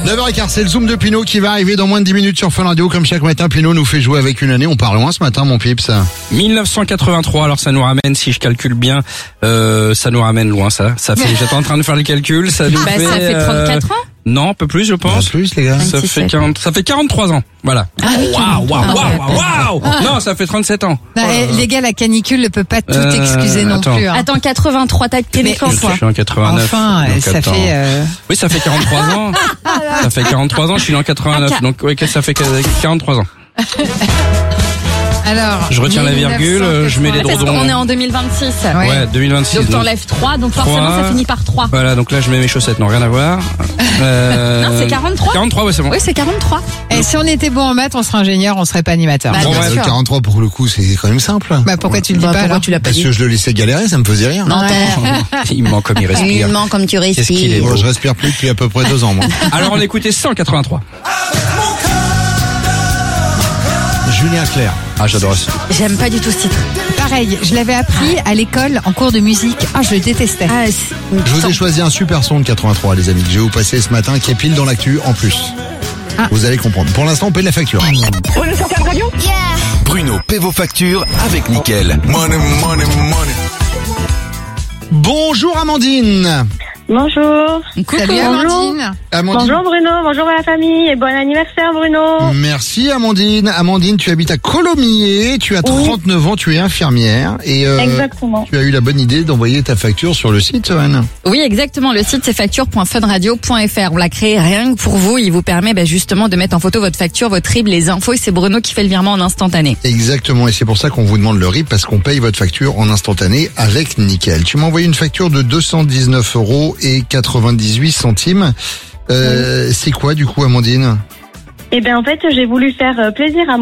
9h15, c'est le Zoom de Pinot qui va arriver dans moins de 10 minutes sur Fun Radio. Comme chaque matin, Pinot nous fait jouer avec une année. On part loin ce matin, mon Pips. 1983, alors ça nous ramène, si je calcule bien, ça nous ramène loin, ça fait, j'étais en train de faire le calcul, ça nous ça fait 34 ans. Non, un peu plus, je pense. Plus, les gars. Ça fait 43 ans. Voilà. Waouh. Non, ça fait 37 ans. Les gars, la canicule ne peut pas tout excuser non plus. Hein. Attends, 83, t'as né quand, Je toi? suis en 89. Enfin, donc, ça attends. fait... Oui, ça fait 43 ans. Ça fait 43 ans, je suis né en 89. Donc, oui, ça fait 43 ans. Alors, Je retiens la virgule, je mets les Parce drodons. qu'on est en 2026. Ouais, 2026. Donc t'enlèves 3, donc forcément 3. ça finit par 3. Voilà, donc là, je mets mes chaussettes. Non, rien à voir. Non, c'est 43. 43, ouais, c'est bon. Oui, c'est 43. Et si on était bon en maths, on serait ingénieur, on serait pas animateur. Bah, Bon, bien ouais, sûr. 43 pour le coup, c'est quand même simple. Bah pourquoi tu le dis pas Pourquoi alors tu l'as pas Parce dit? que je le laissais galérer, ça me faisait rire. Il ment comme il respire. comme tu Qu'est-ce qu'il est Bon, beau. je respire plus depuis à peu près 2 ans, moi. Alors, on écoutait 183. Julien Clerc. Ah, j'adore ça. J'aime pas du tout ce titre. Pareil, je l'avais appris à l'école en cours de musique. Ah, je le détestais. Je vous ai choisi un super son de 83, les amis, que je vais vous passer ce matin, qui est pile dans l'actu en plus. Vous allez comprendre. Pour l'instant, on paye la facture. Bruno paie vos factures avec Nickel. Money. Bonjour Amandine. Bonjour. Salut Amandine. Bonjour Bruno, bonjour à la famille et bon anniversaire Bruno. Merci Amandine. Amandine, tu habites à Colomiers, tu as 39 ans, tu es infirmière et Exactement. tu as eu la bonne idée d'envoyer ta facture sur le site, Anne. Oui, exactement. Le site, c'est facture.funradio.fr. On l'a créé rien que pour vous. Il vous permet justement de mettre en photo votre facture, votre RIB, les infos. Et c'est Bruno qui fait le virement en instantané. Exactement, et c'est pour ça qu'on vous demande le RIB, parce qu'on paye votre facture en instantané avec Nickel. Tu m'as envoyé une facture de 219,98 €. C'est quoi du coup, Amandine ? Eh bien en fait j'ai voulu faire plaisir à